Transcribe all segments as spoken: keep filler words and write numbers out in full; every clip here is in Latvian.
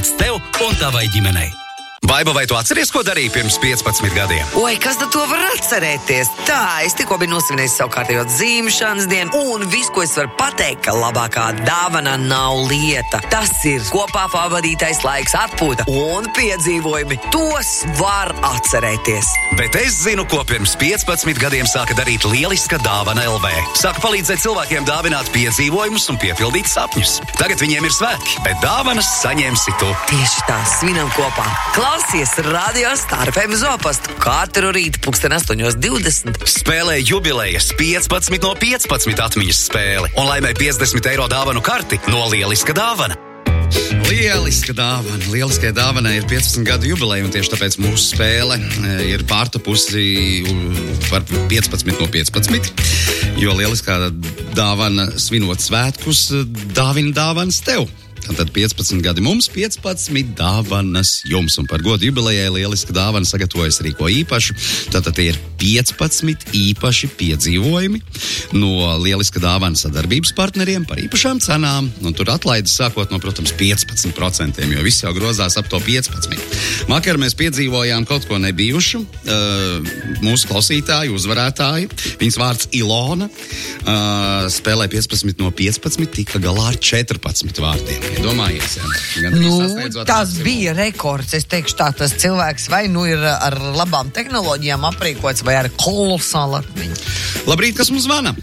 Tev un tavai ģimenei. Baiba, vai tu atceries, ko darīji pirms piecpadsmit gadiem? Oi, kas tad to var atcerēties? Tā, es tikko biju nosvinējis savu kārtējo dzimšanas dienu, un viss, ko es varu pateikt, ka labākā dāvana nav lieta. Tas ir kopā pavadītais laiks, atpūta un piedzīvojumi. Tos var atcerēties. Bet es zinu, ko pirms piecpadsmit gadiem sāka darīt lieliska dāvana L V. Sāka palīdzēt cilvēkiem dāvināt piedzīvojumus un piepildīt sapņus. Tagad viņiem ir svētki, bet dāvanas saņemsi tu. Tieši tā, svinam kopā. Klausies Radio Star F M zopastu katru rītu pulksten astoņos divdesmit. Spēlē jubilejas piecpadsmit no piecpadsmit atmiņas spēli un laimē piecdesmit eiro dāvanu karti no lieliska dāvana. Lieliska dāvana. Lieliskai dāvanai ir piecpadsmit gadu jubileja, un tieši tāpēc mūsu spēle ir pārtapusi par piecpadsmit no piecpadsmit, jo lieliskā dāvana svinot svētkus dāvina dāvanas tev. Tad piecpadsmit gadi mums, piecpadsmit dāvanas jums, un par godu jubilejai lieliska dāvana sagatavojas arī ko īpašu. Tātad tie ir piecpadsmit īpaši piedzīvojumi no lieliska dāvana sadarbības partneriem par īpašām cenām, un tur atlaides sākot no, protams, piecpadsmit procenti, jo viss jau grozās ap to piecpadsmit. Vakar mēs piedzīvojām kaut ko nebijušu, uh, mūsu klausītāju, uzvarētāju, viņas vārds Ilona, uh, spēlē piecpadsmit no piecpadsmit, tika galā ar četrpadsmit vārdiem. Iedomājies, ja? Nu, tas bija rekords. Es teikšu tā, tas cilvēks vai nu ir ar labām tehnoloģijām aprīkots, vai ar kolosālu atmiņu. Labrīt, kas mums zvana?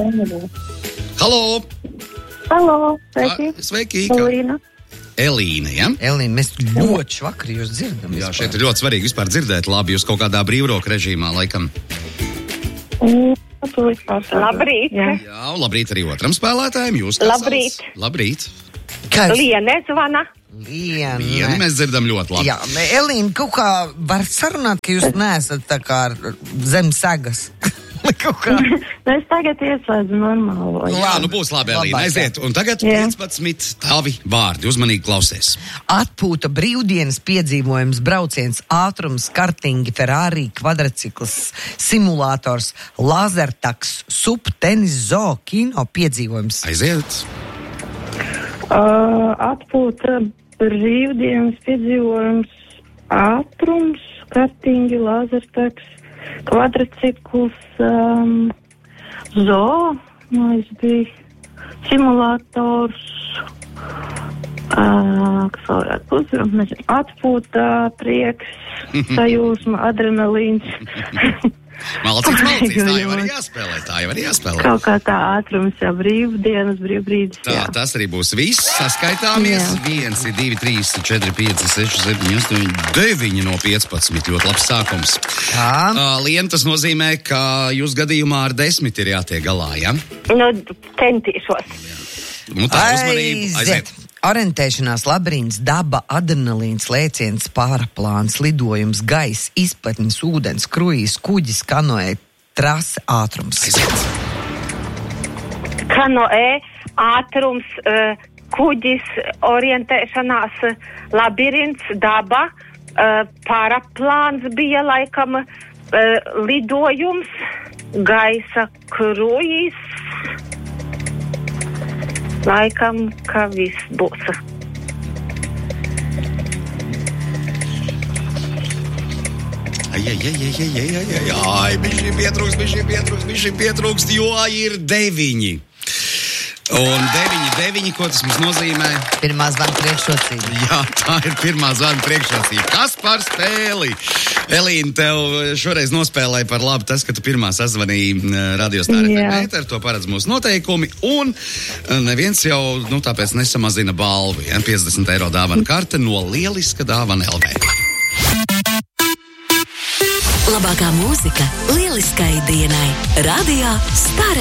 Halo! Halo, sveiki! A, sveiki! Elīna. Elīna, ja? Elīna, mēs ļoti švakari jūs dzirdam. Jā, šeit ir ļoti svarīgi vispār dzirdēt labi. Jūs kaut kādā brīvroka režīmā, laikam. Mm, labrīt! Jā, Jā labrīt arī otram spēlētājiem. Jūs kā Labrīt! sauc? Labrīt! Kas? Liene zvana. Liene. Liene mēs dzirdam ļoti labi. Jā, Elīna, kaut kā var sarunāt, ka jūs neesat tā kā zem segas. Kaut kā. Es tagad ieslēdzu normālo. Jā, nu būs labi, Elīna, aiziet. Un tagad Jā. piecpadsmit tavi vārdi. Uzmanīgi klausies. Atpūta, brīvdienas piedzīvojums, brauciens, ātrums, kartingi, Ferrari, kvadricikls, simulators, lazertaks, sup, tenis, zoo, kino piedzīvojums. Aiziet. Uh, atpūta, brīvdienas piedzīvojums, ātrums, kartingi, lazertaks, kvadricikls, um, zoo, mēs bija simulators, uh, kas vēl varētu būt, nezinu, atpūta, prieks, sajūsma, adrenalīns. Malcīts, malcīts, tā jau arī jāspēlē, tā jau arī jāspēlē. Kaut kā tā ātrums, jā, brīvdienas, brīvbrīdis, Tā, jā. tas arī būs viss, saskaitāmies. viens, divi, trīs, četri, pieci, seši, septiņi, astoņi, deviņi no piecpadsmit. Ļoti labs sākums. Jā. Uh, Lien, tas nozīmē, ka jūs gadījumā ar desmit ir jātiek galā, ja? Nu, centīšos. Nu tā, uzmanību, aiziet. Orientēšanās, labirīns, daba, adrenalīns, lēciens, pāraplāns, lidojums, gaiss, izplatnis, ūdens, kruīzs, kuģis, kanoē, trase, ātrums. Kanoē, ātrums, uh, kuģis, orientēšanās, labirints, daba, uh, paraplāns bija laikam, uh, lidojums, gaisa kruīzs, laikam, ka viss būs. Ai, ai, ai, ai, ai, ai, ai, ai, ai, bišķi pietrūkst, bišķi pietrūkst, bišķi pietrūkst, jo ir deviņi. Un deviņi, deviņi, ko tas mums nozīmē? Pirmā zvana priekšrocība. Jā, tā ir pirmā zvana priekšrocība. Kas par spēli? Elīna, tev šoreiz nospēlēja par labu tas, ka tu pirmā sazvanīji Radio Star F M ēteru, to paredz mūsu noteikumi, un neviens jau, nu, tāpēc nesamazina balvu, ja? piecdesmit eiro dāvana karte no lieliska dāvana L V. Labākā mūzika lieliskai dienai. Radio Star